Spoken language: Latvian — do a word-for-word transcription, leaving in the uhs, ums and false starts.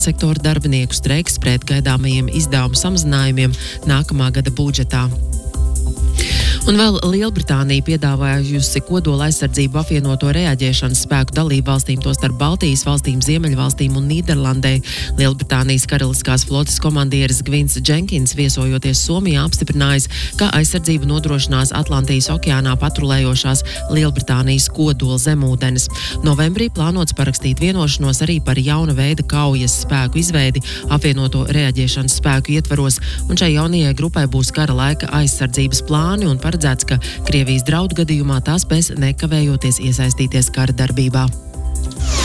sektora darbinieku streiks pret gaidāmajiem izdevumu samazinājumiem nākamā gada budžetā. Un vēl Lielbritānija piedāvājusi kodola aizsardzību apvienoto reaģēšanas spēku dalību valstīm, tostarp Baltijas valstīm, Ziemeļvalstīm un Nīderlandei. Lielbritānijas karaliskās flotes komandieris Gvins Dženkins, viesojoties Somijā, apstiprinājis, ka aizsardzību nodrošinās Atlantijas okeānā patrulējošās Lielbritānijas kodola zemūdenes. Novembrī plānots parakstīt vienošanos arī par jauna veida kaujas spēku izveidi apvienoto reaģēšanas spēku ietvaros, un šai jaunajai grupai būs kara laika aizsardzības plāni un paredzēts, ka Krievijas draudu gadījumā tā spēs nekavējoties iesaistīties kara darbībā.